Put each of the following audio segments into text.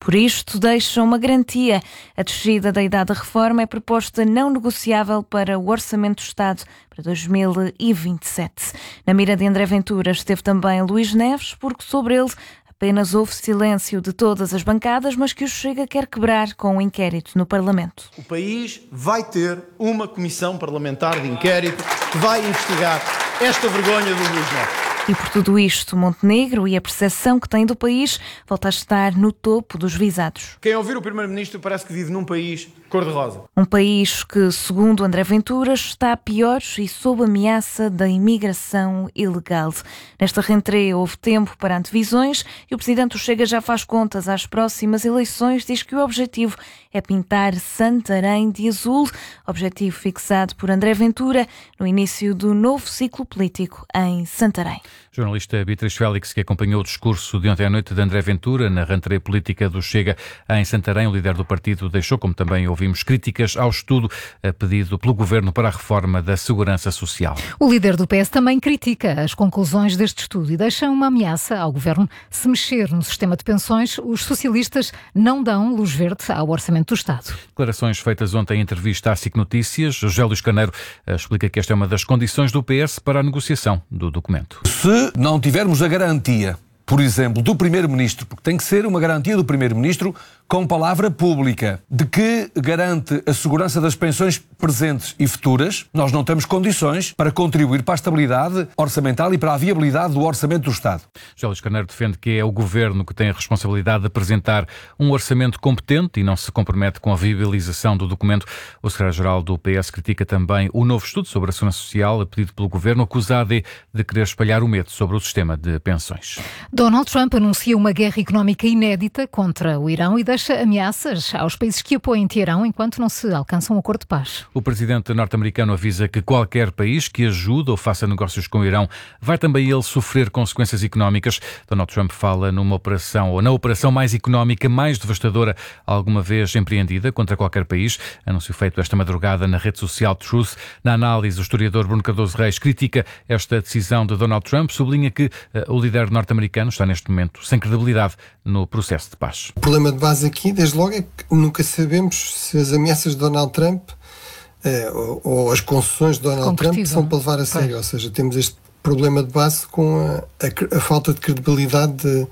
Por isto, deixa uma garantia. A descida da idade da reforma é proposta não negociável para o Orçamento do Estado para 2027. Na mira de André Ventura esteve também Luís Neves, porque sobre ele apenas houve silêncio de todas as bancadas, mas que o Chega quer quebrar com um inquérito no Parlamento. O país vai ter uma comissão parlamentar de inquérito que vai investigar esta vergonha do Luís Neves. E por tudo isto, Montenegro e a percepção que tem do país volta a estar no topo dos visados. Quem ouvir o Primeiro-Ministro parece que vive num país cor-de-rosa. Um país que, segundo André Ventura, está pior e sob ameaça da imigração ilegal. Nesta rentrée houve tempo para antevisões e o Presidente do Chega já faz contas às próximas eleições. Diz que o objetivo é pintar Santarém de azul, objetivo fixado por André Ventura no início do novo ciclo político em Santarém. Jornalista Beatriz Félix, que acompanhou o discurso de ontem à noite de André Ventura na rentrée política do Chega em Santarém, o líder do partido deixou, como também ouvimos, críticas ao estudo pedido pelo Governo para a reforma da Segurança Social. O líder do PS também critica as conclusões deste estudo e deixa uma ameaça ao Governo. Se mexer no sistema de pensões, os socialistas não dão luz verde ao Orçamento do Estado. Declarações feitas ontem em entrevista à SIC Notícias. José Luís Carneiro explica que esta é uma das condições do PS para a negociação do documento. Se não tivermos a garantia, por exemplo, do Primeiro-Ministro, porque tem que ser uma garantia do Primeiro-Ministro com palavra pública, de que garante a segurança das pensões presentes e futuras, nós não temos condições para contribuir para a estabilidade orçamental e para a viabilidade do Orçamento do Estado. José Luís Carneiro defende que é o Governo que tem a responsabilidade de apresentar um orçamento competente e não se compromete com a viabilização do documento. O secretário-geral do PS critica também o novo estudo sobre a segurança social pedido pelo Governo, acusado de querer espalhar o medo sobre o sistema de pensões. Donald Trump anuncia uma guerra económica inédita contra o Irão e deixa ameaças aos países que apoiam Teherão enquanto não se alcança um acordo de paz. O presidente norte-americano avisa que qualquer país que ajude ou faça negócios com o Irão vai também ele sofrer consequências económicas. Donald Trump fala numa operação, ou na operação mais económica, mais devastadora alguma vez empreendida contra qualquer país. Anúncio feito esta madrugada na rede social Truth. Na análise, o historiador Bruno Cardoso Reis critica esta decisão de Donald Trump, sublinha que o líder norte-americano está neste momento sem credibilidade no processo de paz. O problema de base aqui, desde logo, é que nunca sabemos se as ameaças de Donald Trump ou as concessões de Donald Trump são para levar a sério. Ou seja, temos este problema de base com a falta de credibilidade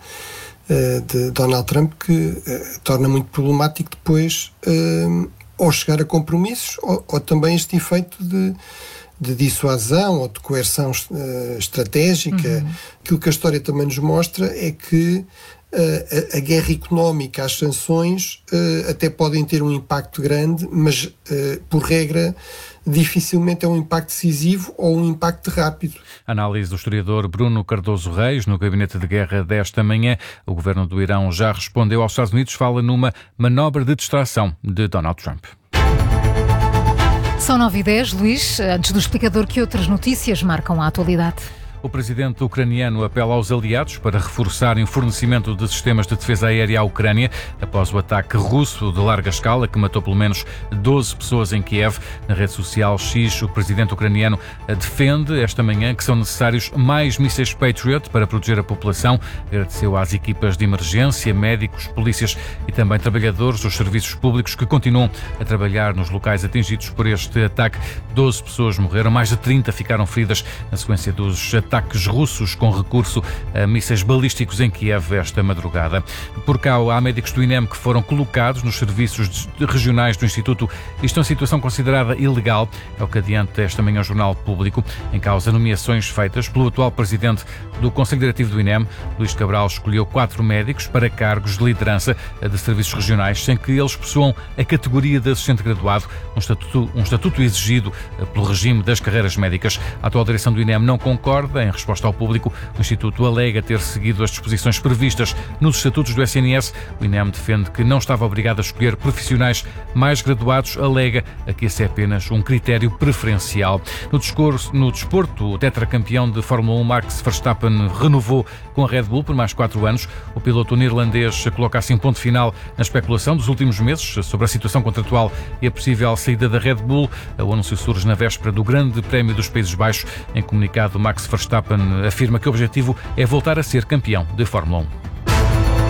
de Donald Trump, que torna muito problemático depois ou chegar a compromissos ou também este efeito de dissuasão ou de coerção estratégica. Aquilo que a história também nos mostra é que a guerra económica, as sanções até podem ter um impacto grande, mas por regra dificilmente é um impacto decisivo ou um impacto rápido. Análise do historiador Bruno Cardoso Reis no gabinete de guerra desta manhã. O governo do Irão já respondeu aos Estados Unidos, fala numa manobra de distração de Donald Trump. São 9h10, Luís. Antes do explicador, que outras notícias marcam a atualidade? O presidente ucraniano apela aos aliados para reforçarem o fornecimento de sistemas de defesa aérea à Ucrânia após o ataque russo de larga escala que matou pelo menos 12 pessoas em Kiev. Na rede social X, o presidente ucraniano defende esta manhã que são necessários mais mísseis Patriot para proteger a população. Agradeceu às equipas de emergência, médicos, polícias e também trabalhadores dos serviços públicos que continuam a trabalhar nos locais atingidos por este ataque. 12 pessoas morreram, mais de 30 ficaram feridas na sequência dos ataques russos com recurso a mísseis balísticos em Kiev esta madrugada. Por cá, há médicos do INEM que foram colocados nos serviços regionais do Instituto e estão em situação considerada ilegal. É o que adianta esta manhã o Jornal Público. Em causa, nomeações feitas pelo atual presidente do Conselho Diretivo do INEM. Luís Cabral escolheu 4 médicos para cargos de liderança de serviços regionais, sem que eles possuam a categoria de assistente graduado, um estatuto exigido pelo regime das carreiras médicas. A atual direção do INEM não concorda. Em resposta ao público, o Instituto alega ter seguido as disposições previstas nos estatutos do SNS. O INEM defende que não estava obrigado a escolher profissionais mais graduados, alega que esse é apenas um critério preferencial. No desporto, o tetracampeão de Fórmula 1 Max Verstappen renovou com a Red Bull por mais 4 anos. O piloto neerlandês coloca assim ponto final na especulação dos últimos meses sobre a situação contratual e a possível saída da Red Bull. O anúncio surge na véspera do Grande Prémio dos Países Baixos. Em comunicado, Max Verstappen afirma que o objetivo é voltar a ser campeão de Fórmula 1.